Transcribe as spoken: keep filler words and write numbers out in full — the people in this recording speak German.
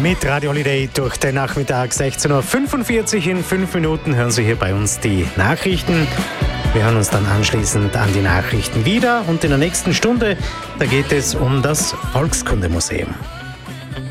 Mit Radio Holiday durch den Nachmittag, sechzehn Uhr fünfundvierzig. In fünf Minuten hören Sie hier bei uns die Nachrichten. Wir hören uns dann anschließend an die Nachrichten wieder und in der nächsten Stunde, da geht es um das Volkskundemuseum.